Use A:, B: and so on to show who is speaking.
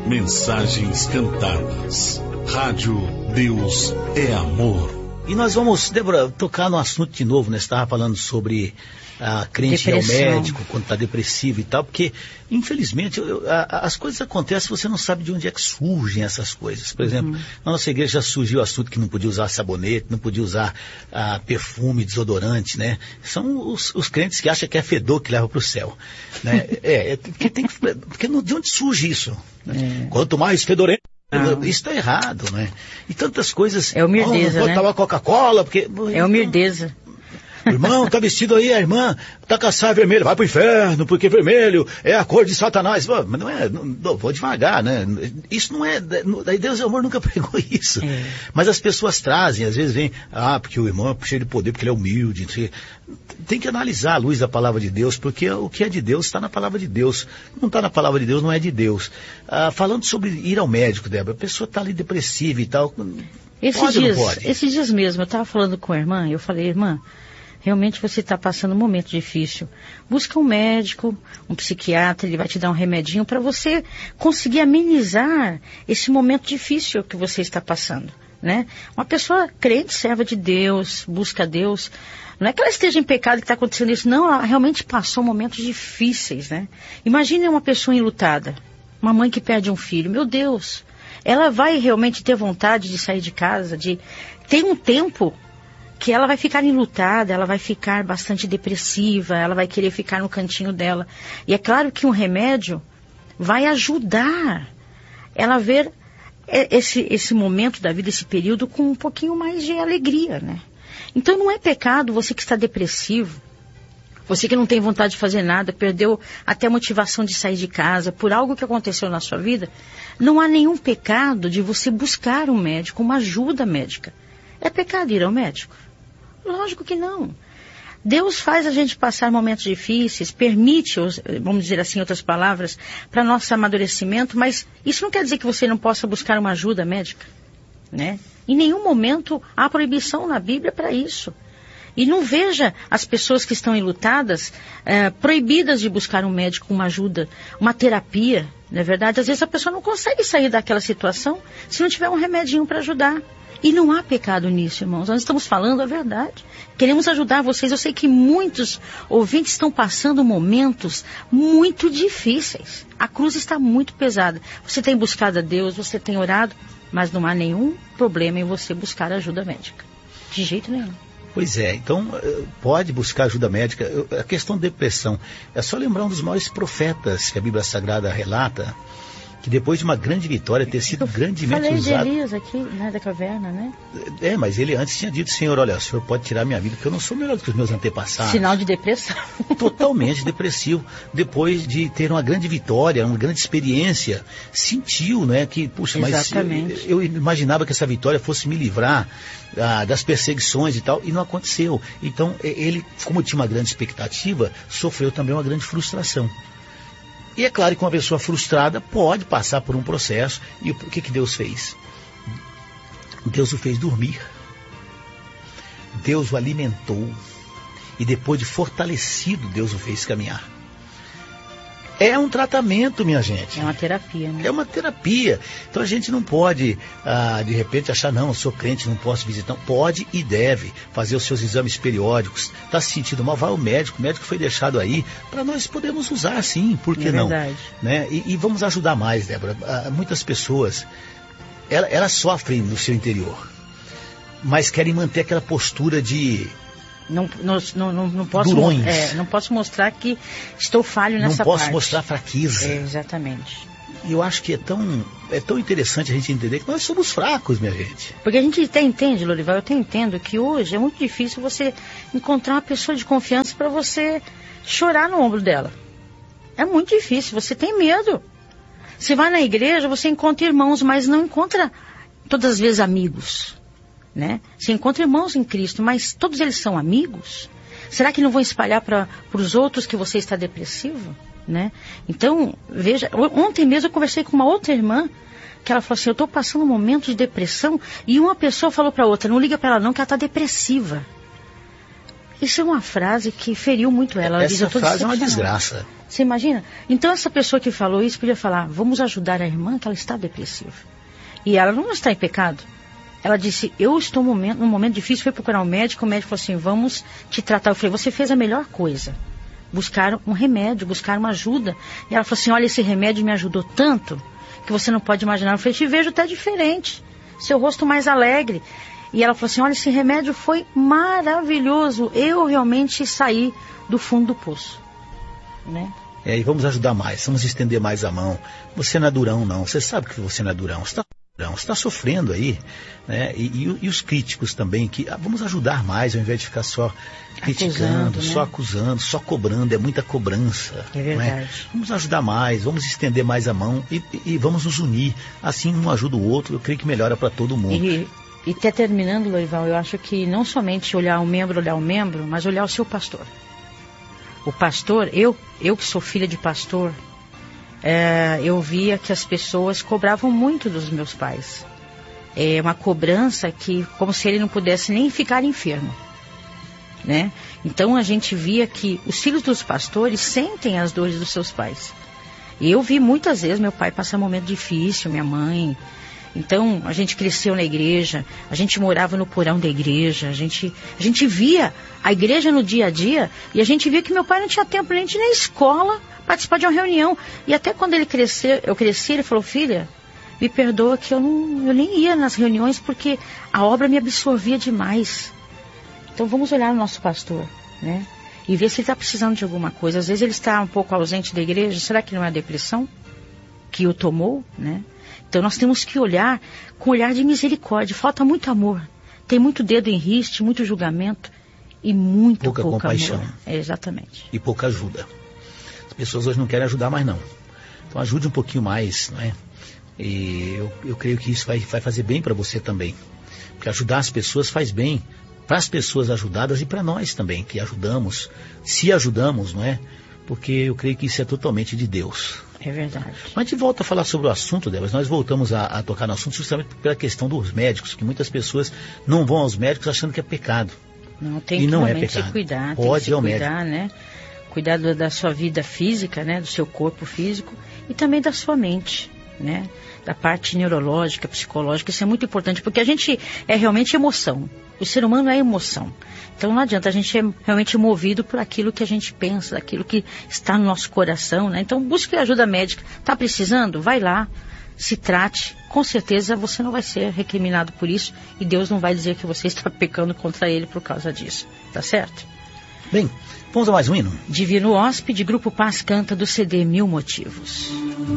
A: Mensagens cantadas. Rádio Deus é Amor.
B: E nós vamos, Débora, tocar no assunto de novo, né? Você estava falando sobre a crente ir ao médico quando está depressivo e tal, porque, infelizmente, as coisas acontecem, você não sabe de onde é que surgem essas coisas. Por exemplo, na nossa igreja já surgiu o assunto que não podia usar sabonete, não podia usar perfume, desodorante, né? São os crentes que acham que é fedor que leva para o céu, né? Porque de onde surge isso? Né? Quanto mais fedorento, isso está errado, né? E tantas coisas...
C: É humildeza,
B: não pode tomar Coca-Cola, porque...
C: É humildeza.
B: O irmão tá vestido aí, a irmã tá com a saia vermelha, vai pro inferno, porque vermelho é a cor de Satanás. Mas não é, vou devagar, né? Isso não é, daí Deus e o amor nunca pregou isso. Mas as pessoas trazem, às vezes vem, porque o irmão é cheio de poder, porque ele é humilde. Tem que analisar a luz da palavra de Deus, porque o que é de Deus está na palavra de Deus. Não está na palavra de Deus, não é de Deus. Falando sobre ir ao médico, Débora, a pessoa tá ali depressiva e tal.
C: Esses dias mesmo, eu estava falando com a irmã, eu falei, irmã, realmente você está passando um momento difícil. Busca um médico, um psiquiatra, ele vai te dar um remedinho para você conseguir amenizar esse momento difícil que você está passando, né? Uma pessoa crente, serva de Deus, busca Deus. Não é que ela esteja em pecado que está acontecendo isso, não, ela realmente passou momentos difíceis, né? Imagine uma pessoa enlutada, uma mãe que perde um filho, meu Deus, ela vai realmente ter vontade de sair de casa, de ter um tempo que ela vai ficar enlutada, ela vai ficar bastante depressiva, ela vai querer ficar no cantinho dela. E é claro que um remédio vai ajudar ela a ver esse momento da vida, esse período, com um pouquinho mais de alegria, né? Então não é pecado você que está depressivo, você que não tem vontade de fazer nada, perdeu até a motivação de sair de casa por algo que aconteceu na sua vida, não há nenhum pecado de você buscar um médico, uma ajuda médica. É pecado ir ao médico? Lógico que não. Deus faz a gente passar momentos difíceis, permite, vamos dizer assim, outras palavras, para nosso amadurecimento, mas isso não quer dizer que você não possa buscar uma ajuda médica, né? Em nenhum momento há proibição na Bíblia para isso. E não veja as pessoas que estão enlutadas proibidas de buscar um médico, uma ajuda, uma terapia, não é verdade? Às vezes a pessoa não consegue sair daquela situação se não tiver um remedinho para ajudar. E não há pecado nisso, irmãos. Nós estamos falando a verdade. Queremos ajudar vocês. Eu sei que muitos ouvintes estão passando momentos muito difíceis. A cruz está muito pesada. Você tem buscado a Deus, você tem orado, mas não há nenhum problema em você buscar ajuda médica. De jeito nenhum.
B: Pois é, então pode buscar ajuda médica. A questão da depressão, é só lembrar um dos maiores profetas que a Bíblia Sagrada relata, que depois de uma grande vitória, ter sido grandemente usado...
C: Falei de Elias aqui, né, da caverna, né?
B: Mas ele antes tinha dito, Senhor, olha, o Senhor pode tirar minha vida, porque eu não sou melhor do que os meus antepassados.
C: Sinal de depressão.
B: Totalmente depressivo. Depois de ter uma grande vitória, uma grande experiência, sentiu, né, que, puxa,
C: exatamente.
B: Mas eu imaginava que essa vitória fosse me livrar das perseguições e tal, e não aconteceu. Então, ele, como tinha uma grande expectativa, sofreu também uma grande frustração. E é claro que uma pessoa frustrada pode passar por um processo. E o que Deus fez? Deus o fez dormir. Deus o alimentou. E depois de fortalecido, Deus o fez caminhar. É um tratamento, minha gente.
C: É uma terapia, né?
B: É uma terapia. Então a gente não pode, de repente, achar, não, eu sou crente, não posso visitar. Pode e deve fazer os seus exames periódicos. Está se sentindo mal, vai ao médico. O médico foi deixado aí para nós podermos usar, sim. Por que não?
C: Verdade.
B: Né? E vamos ajudar mais, Débora. Muitas pessoas, elas sofrem no seu interior, mas querem manter aquela postura de...
C: Não posso, não posso mostrar que estou falho nessa parte.
B: Não posso mostrar fraqueza.
C: Exatamente.
B: E eu acho que é tão interessante a gente entender que nós somos fracos, minha gente.
C: Porque a gente até entende, Lorival, eu até entendo que hoje é muito difícil você encontrar uma pessoa de confiança para você chorar no ombro dela. É muito difícil, você tem medo. Você vai na igreja, você encontra irmãos, mas não encontra todas as vezes amigos. Né? Você encontra irmãos em Cristo, mas todos eles são amigos? Será que não vão espalhar para os outros que você está depressivo? Né? Então, veja, ontem mesmo eu conversei com uma outra irmã, que ela falou assim, eu estou passando um momento de depressão, e uma pessoa falou para outra, não liga para ela não, que ela está depressiva. Isso é uma frase que feriu muito ela.
B: Essa frase é uma desgraça.
C: Você imagina? Então essa pessoa que falou isso podia falar, vamos ajudar a irmã que ela está depressiva. E ela não está em pecado. Ela disse, eu estou num momento difícil, foi procurar um médico, o médico falou assim, vamos te tratar. Eu falei, você fez a melhor coisa. Buscar um remédio, buscar uma ajuda. E ela falou assim, olha, esse remédio me ajudou tanto que você não pode imaginar. Eu falei, te vejo até diferente, seu rosto mais alegre. E ela falou assim, olha, esse remédio foi maravilhoso. Eu realmente saí do fundo do poço. Né?
B: E vamos ajudar mais, vamos estender mais a mão. Você não é durão, não. Você sabe que você não é durão. Você está sofrendo aí, né? E os críticos também, que vamos ajudar mais, ao invés de ficar só criticando, só acusando, só cobrando. É muita cobrança.
C: É verdade.
B: Né? Vamos ajudar mais, vamos estender mais a mão e vamos nos unir. Assim um ajuda o outro, eu creio que melhora para todo mundo.
C: E até terminando, Loival, eu acho que não somente olhar o membro, mas olhar o seu pastor. O pastor, eu que sou filha de pastor, eu via que as pessoas cobravam muito dos meus pais. É uma cobrança que, como se ele não pudesse nem ficar enfermo, né? Então a gente via que os filhos dos pastores sentem as dores dos seus pais. E eu vi muitas vezes meu pai passar um momento difícil, minha mãe. Então, a gente cresceu na igreja, a gente morava no porão da igreja, a gente via a igreja no dia a dia, e a gente via que meu pai não tinha tempo nem de ir na escola participar de uma reunião. E até quando eu cresci, ele falou, filha, me perdoa que eu nem ia nas reuniões porque a obra me absorvia demais. Então, vamos olhar o nosso pastor, né? E ver se ele está precisando de alguma coisa. Às vezes ele está um pouco ausente da igreja, será que não é a depressão que o tomou, né? Então nós temos que olhar com olhar de misericórdia. Falta muito amor. Tem muito dedo em riste, muito julgamento e muito pouca compaixão. Amor. Exatamente.
B: E pouca ajuda. As pessoas hoje não querem ajudar mais não. Então ajude um pouquinho mais, não é? E eu creio que isso vai fazer bem para você também. Porque ajudar as pessoas faz bem para as pessoas ajudadas e para nós também, que ajudamos, se ajudamos, não é? Porque eu creio que isso é totalmente de Deus.
C: É verdade.
B: Mas a gente volta a falar sobre o assunto, Débora. Nós voltamos a tocar no assunto justamente pela questão dos médicos, que muitas pessoas não vão aos médicos achando que é pecado.
C: Não, tem que realmente se cuidar.
B: Pode ir ao
C: médico,
B: médico,
C: né? Cuidar da sua vida física, né? Do seu corpo físico e também da sua mente, né? Da parte neurológica, psicológica. Isso é muito importante, porque a gente é realmente emoção. O ser humano é emoção. Então não adianta, a gente é realmente movido por aquilo que a gente pensa, aquilo que está no nosso coração, né? Então busque ajuda médica. Está precisando? Vai lá, se trate. Com certeza você não vai ser recriminado por isso e Deus não vai dizer que você está pecando contra ele por causa disso. Tá certo?
B: Bem, vamos a mais um hino?
C: Divino Hóspede, Grupo Paz canta do CD Mil Motivos.